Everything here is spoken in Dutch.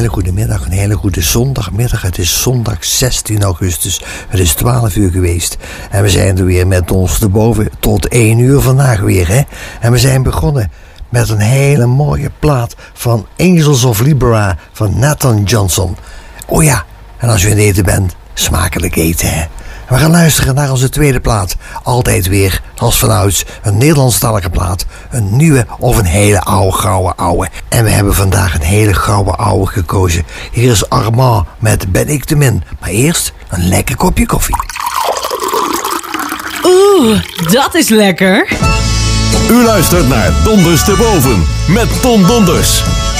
hele goede middag, een hele goede zondagmiddag. Het is zondag 16 augustus. Het is 12 uur geweest. En we zijn er weer met ons erboven tot 1 uur vandaag weer, hè. En we zijn begonnen met een hele mooie plaat van Angels of Libera van Nathan Johnson. Oh ja, en als u in eten bent, smakelijk eten, hè. We gaan luisteren naar onze tweede plaat. Altijd weer, als vanouds, een Nederlandstalige plaat. Een nieuwe of een hele gouden ouwe. En we hebben vandaag een hele gouden ouwe gekozen. Hier is Armand met Ben ik te min. Maar eerst een lekker kopje koffie. Oeh, dat is lekker. U luistert naar Donders te Boven met Ton Donders.